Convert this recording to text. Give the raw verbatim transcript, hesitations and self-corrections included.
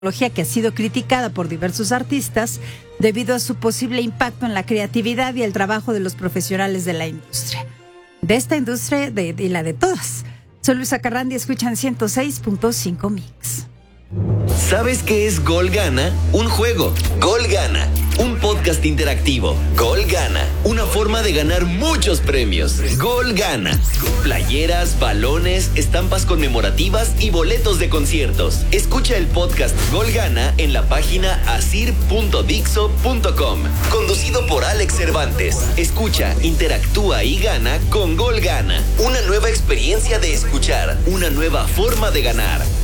tecnología que ha sido criticada por diversos artistas debido a su posible impacto en la creatividad y el trabajo de los profesionales de la industria. De esta industria de, y la de todas. Soy Luisa Carrandi, escuchan ciento seis punto cinco Mix. ¿Sabes qué es Gol Gana? Un juego. Gol Gana. Un podcast interactivo. Gol Gana. Una forma de ganar muchos premios. Gol Gana. Playeras, balones, estampas conmemorativas y boletos de conciertos. Escucha el podcast Gol Gana en la página asir punto dixo punto com. Conducido por Alex Cervantes. Escucha, interactúa y gana con Gol Gana. Una nueva experiencia de escuchar. Una nueva forma de ganar.